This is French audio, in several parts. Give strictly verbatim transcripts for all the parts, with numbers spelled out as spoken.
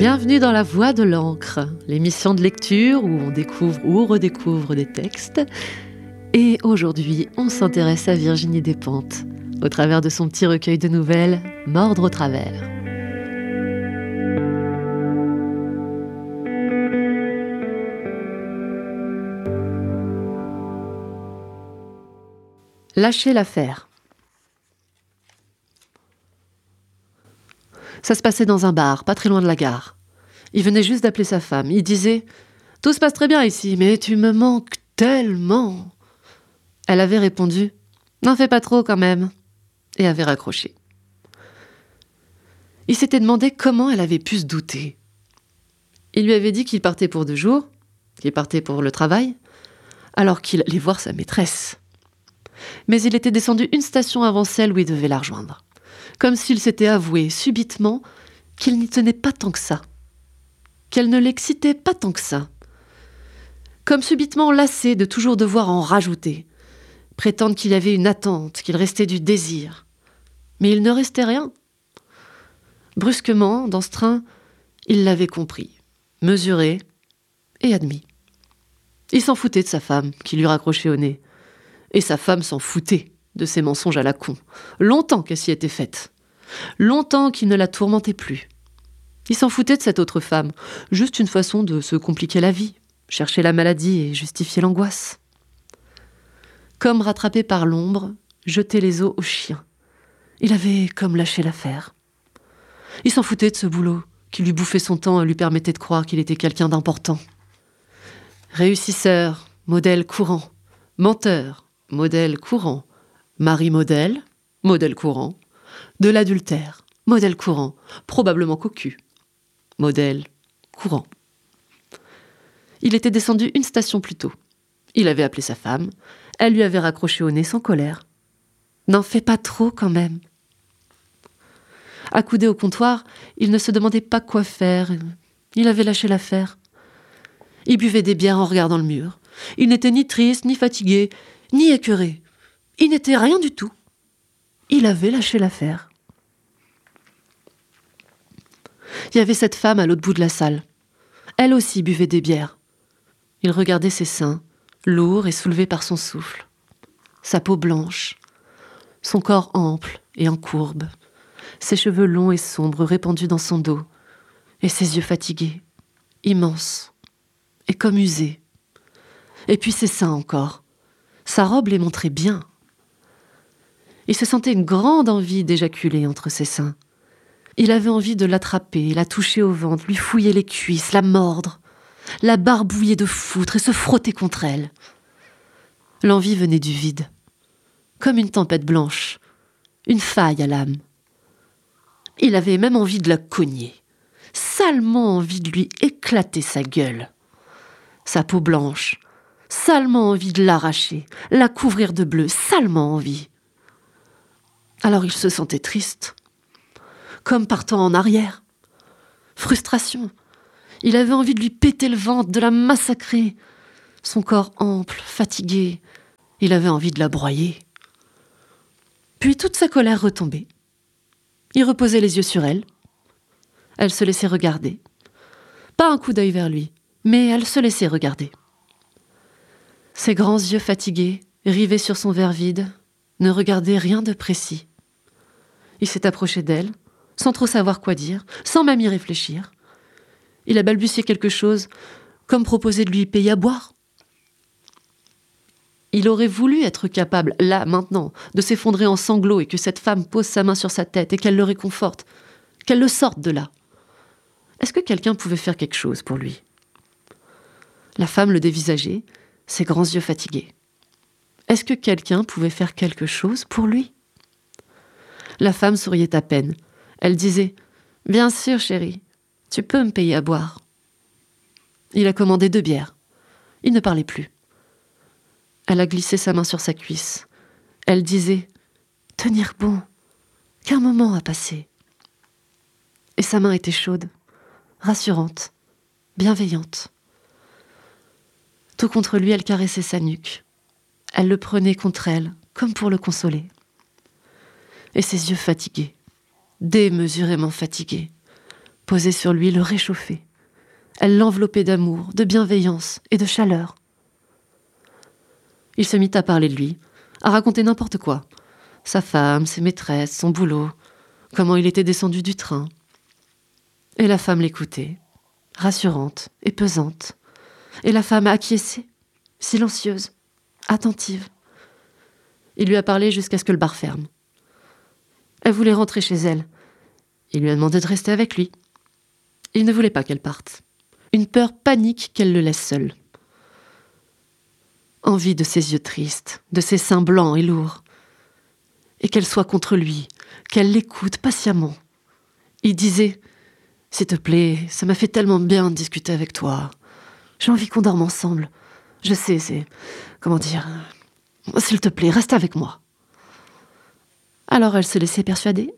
Bienvenue dans La Voix de l'encre, l'émission de lecture où on découvre ou redécouvre des textes. Et aujourd'hui, on s'intéresse à Virginie Despentes, au travers de son petit recueil de nouvelles, Mordre au travers. Lâcher l'affaire. Ça se passait dans un bar, pas très loin de la gare. Il venait juste d'appeler sa femme. Il disait « Tout se passe très bien ici, mais tu me manques tellement !» Elle avait répondu « N'en fais pas trop quand même !» et avait raccroché. Il s'était demandé comment elle avait pu se douter. Il lui avait dit qu'il partait pour deux jours, qu'il partait pour le travail, alors qu'il allait voir sa maîtresse. Mais il était descendu une station avant celle où il devait la rejoindre. Comme s'il s'était avoué subitement qu'il n'y tenait pas tant que ça, qu'elle ne l'excitait pas tant que ça. Comme subitement lassé de toujours devoir en rajouter, prétendre qu'il y avait une attente, qu'il restait du désir. Mais il ne restait rien. Brusquement, dans ce train, il l'avait compris, mesuré et admis. Il s'en foutait de sa femme, qui lui raccrochait au nez. Et sa femme s'en foutait de ses mensonges à la con. Longtemps qu'elle s'y était faite. Longtemps qu'il ne la tourmentait plus. Il s'en foutait de cette autre femme. Juste une façon de se compliquer la vie. Chercher la maladie et justifier l'angoisse. Comme rattrapé par l'ombre, jeter les os au chien. Il avait comme lâché l'affaire. Il s'en foutait de ce boulot qui lui bouffait son temps et lui permettait de croire qu'il était quelqu'un d'important. Réussisseur, modèle courant. Menteur, modèle courant. Mari modèle, modèle courant. De l'adultère, modèle courant. Probablement cocu. Modèle courant. Il était descendu une station plus tôt. Il avait appelé sa femme. Elle lui avait raccroché au nez sans colère. « N'en fais pas trop quand même. » Accoudé au comptoir, il ne se demandait pas quoi faire. Il avait lâché l'affaire. Il buvait des bières en regardant le mur. Il n'était ni triste, ni fatigué, ni écœuré. Il n'était rien du tout. Il avait lâché l'affaire. Il y avait cette femme à l'autre bout de la salle. Elle aussi buvait des bières. Il regardait ses seins, lourds et soulevés par son souffle. Sa peau blanche, son corps ample et en courbe, ses cheveux longs et sombres répandus dans son dos, et ses yeux fatigués, immenses et comme usés. Et puis ses seins encore. Sa robe les montrait bien. Il se sentait une grande envie d'éjaculer entre ses seins. Il avait envie de l'attraper, la toucher au ventre, lui fouiller les cuisses, la mordre, la barbouiller de foutre et se frotter contre elle. L'envie venait du vide, comme une tempête blanche, une faille à l'âme. Il avait même envie de la cogner, salement envie de lui éclater sa gueule. Sa peau blanche, salement envie de l'arracher, la couvrir de bleu, salement envie. Alors il se sentait triste, comme partant en arrière. Frustration. Il avait envie de lui péter le ventre, de la massacrer. Son corps ample, fatigué, il avait envie de la broyer. Puis toute sa colère retombait. Il reposait les yeux sur elle. Elle se laissait regarder. Pas un coup d'œil vers lui, mais elle se laissait regarder. Ses grands yeux fatigués, rivés sur son verre vide, ne regardaient rien de précis. Il s'est approché d'elle, sans trop savoir quoi dire, sans même y réfléchir. Il a balbutié quelque chose, comme proposer de lui payer à boire. Il aurait voulu être capable, là, maintenant, de s'effondrer en sanglots et que cette femme pose sa main sur sa tête et qu'elle le réconforte, qu'elle le sorte de là. Est-ce que quelqu'un pouvait faire quelque chose pour lui ? La femme le dévisageait, ses grands yeux fatigués. Est-ce que quelqu'un pouvait faire quelque chose pour lui ? La femme souriait à peine. Elle disait « Bien sûr, chérie, tu peux me payer à boire. » Il a commandé deux bières. Il ne parlait plus. Elle a glissé sa main sur sa cuisse. Elle disait « Tenir bon, qu'un moment a passé. » Et sa main était chaude, rassurante, bienveillante. Tout contre lui, elle caressait sa nuque. Elle le prenait contre elle, comme pour le consoler. Et ses yeux fatigués, démesurément fatigués, Posée sur lui, le réchauffait. Elle l'enveloppait d'amour, de bienveillance et de chaleur. Il se mit à parler de lui, à raconter n'importe quoi. Sa femme, ses maîtresses, son boulot, comment il était descendu du train. Et la femme l'écoutait, rassurante et pesante. Et la femme acquiesçait, silencieuse, attentive. Il lui a parlé jusqu'à ce que le bar ferme. Elle voulait rentrer chez elle. Il lui a demandé de rester avec lui. Il ne voulait pas qu'elle parte. Une peur panique qu'elle le laisse seul. Envie de ses yeux tristes, de ses seins blancs et lourds. Et qu'elle soit contre lui, qu'elle l'écoute patiemment. Il disait « S'il te plaît, ça m'a fait tellement bien de discuter avec toi. J'ai envie qu'on dorme ensemble. Je sais, c'est... Comment dire... S'il te plaît, reste avec moi. » Alors elle se laissait persuader,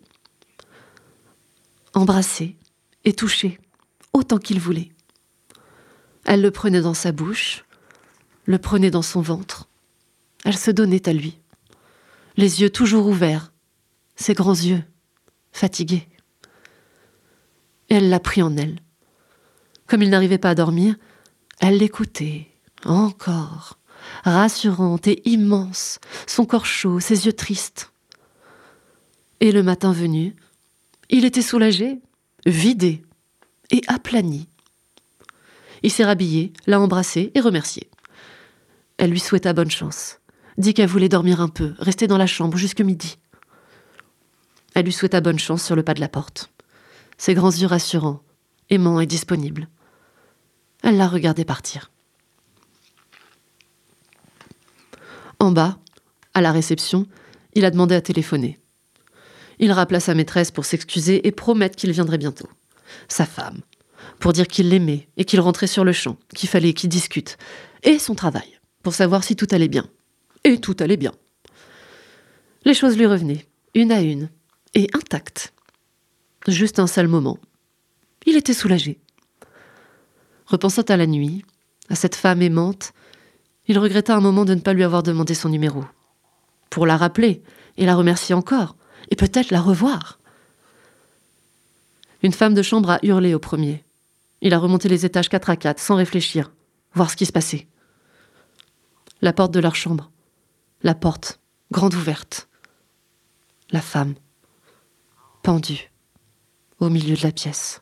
embrasser et toucher autant qu'il voulait. Elle le prenait dans sa bouche, le prenait dans son ventre. Elle se donnait à lui, les yeux toujours ouverts, ses grands yeux, fatigués. Et elle l'a pris en elle. Comme il n'arrivait pas à dormir, elle l'écoutait, encore, rassurante et immense, son corps chaud, ses yeux tristes. Et le matin venu, il était soulagé, vidé et aplani. Il s'est rhabillé, l'a embrassé et remercié. Elle lui souhaita bonne chance, dit qu'elle voulait dormir un peu, rester dans la chambre jusque midi. Elle lui souhaita bonne chance sur le pas de la porte. Ses grands yeux rassurants, aimants et disponibles. Elle la regardait partir. En bas, à la réception, il a demandé à téléphoner. Il rappela sa maîtresse pour s'excuser et promettre qu'il viendrait bientôt. Sa femme, pour dire qu'il l'aimait et qu'il rentrait sur le champ, qu'il fallait qu'ils discutent. Et son travail, pour savoir si tout allait bien. Et tout allait bien. Les choses lui revenaient, une à une, et intactes. Juste un seul moment. Il était soulagé. Repensant à la nuit, à cette femme aimante, il regretta un moment de ne pas lui avoir demandé son numéro. Pour la rappeler et la remercier encore, et peut-être la revoir. Une femme de chambre a hurlé au premier. Il a remonté les étages quatre à quatre, sans réfléchir, voir ce qui se passait. La porte de leur chambre. La porte, grande ouverte. La femme, pendue, au milieu de la pièce.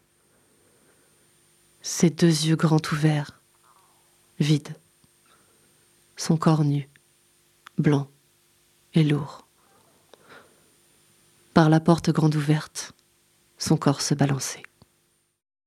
Ses deux yeux grands ouverts, vides. Son corps nu, blanc et lourd. Par la porte grande ouverte, son corps se balançait.